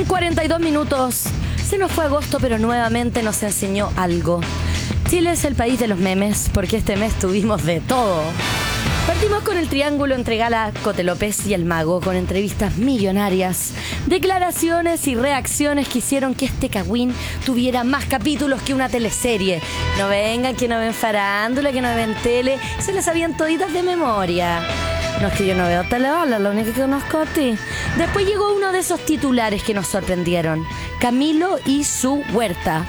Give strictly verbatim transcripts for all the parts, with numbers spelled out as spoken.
Pasan cuarenta y dos minutos. Se nos fue agosto, pero nuevamente nos enseñó algo. Chile es el país de los memes, porque este mes tuvimos de todo. Partimos con el triángulo entre Gala, Cote López y El Mago, con entrevistas millonarias, declaraciones y reacciones que hicieron que este cagüín tuviera más capítulos que una teleserie. No vengan que no ven farándula, que no ven tele, se las sabían toditas de memoria. No es que yo no veo teleola, lo único que conozco a ti. Después llegó uno de esos titulares que nos sorprendieron: Camilo y su huerta.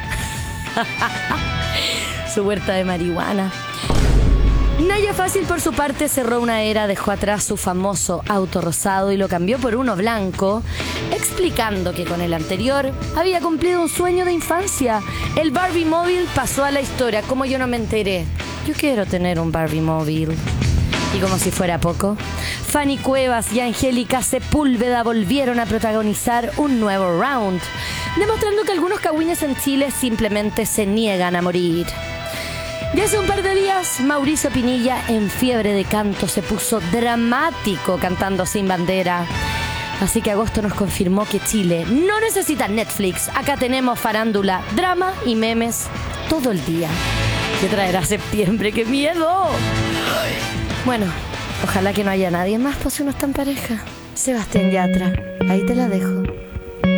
Su huerta de marihuana. Naya Fácil, por su parte, cerró una era, dejó atrás su famoso auto rosado y lo cambió por uno blanco, explicando que con el anterior había cumplido un sueño de infancia. El Barbie móvil pasó a la historia. Como yo no me enteré. Yo quiero tener un Barbie móvil. Y como si fuera poco, Fanny Cuevas y Angélica Sepúlveda volvieron a protagonizar un nuevo round, demostrando que algunos cagüines en Chile simplemente se niegan a morir. Y hace un par de días, Mauricio Pinilla, en fiebre de canto, se puso dramático cantando Sin Bandera. Así que agosto nos confirmó que Chile no necesita Netflix. Acá tenemos farándula, drama y memes todo el día. ¿Qué traerá septiembre? ¡Qué miedo! Bueno, ojalá que no haya nadie más, pues si uno está en pareja. Sebastián Yatra, ahí te la dejo.